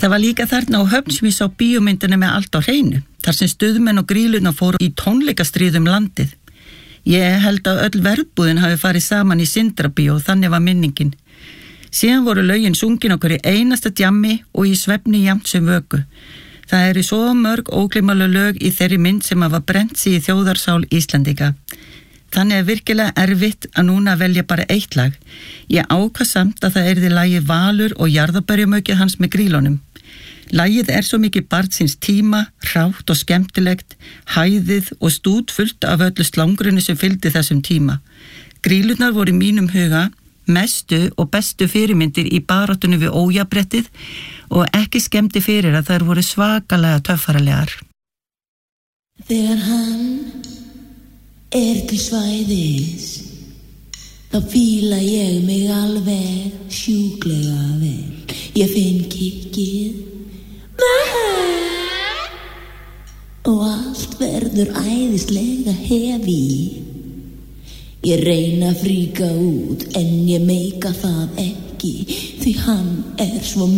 Það var líka þarna á Höfn sem ég sá bíómyndina með Allt á hreinu, þar sem stuðmenn og Grýlurnar fóru í tónleikastríð landið. Ég held að öll verbúðin hafi farið saman í Sindrabíó og þannig var minningin. Síðan voru lögin sungin okkur í einasta djammi og í svefni jafnt sem vöku. Það eru svo mörg ógleymanleg lög í þeirri mynd sem hafa brennt sig í þjóðarsál Íslendinga. Þannig er virkilega erfitt að núna velja bara eitt lag. Ég ákvað samt að það yrði lagið Valur og Jarðarberjamökið hans með Grýlunum. Lagið er svo mikið barn síns tíma, hrátt og skemmtilegt, hæðið og stútfullt af öllu slangrunni sem fylgdi þessum tíma. Grýlurnar voru í mínum huga mestu og bestu fyrirmyndir í baráttunni við ójafnréttið og ekki skemmti fyrir að þær voru svakalega töffaralegar. Þegar hann til svæðis, þá fíla ég mig alveg sjúklega vel. Ég finn kikkið og allt verður æðislega hefi. Ég reyna að fríka út en ég meika það ekki, því hann svo